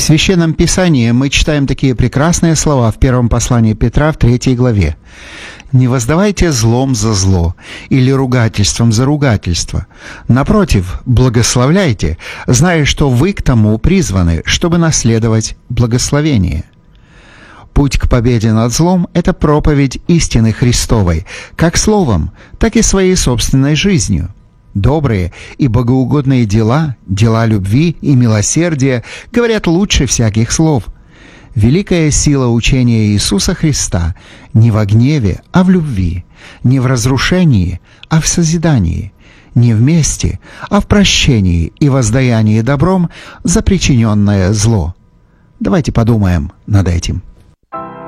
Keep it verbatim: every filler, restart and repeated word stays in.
Священном Писании мы читаем такие прекрасные слова в первом послании Петра в третьей главе. «Не воздавайте злом за зло или ругательством за ругательство. Напротив, благословляйте, зная, что вы к тому призваны, чтобы наследовать благословение». Путь к победе над злом – это проповедь истины Христовой, как словом, так и своей собственной жизнью. Добрые и богоугодные дела, дела любви и милосердия говорят лучше всяких слов. Великая сила учения Иисуса Христа не во гневе, а в любви, не в разрушении, а в созидании, не в мести, а в прощении и воздаянии добром за причиненное зло. Давайте подумаем над этим.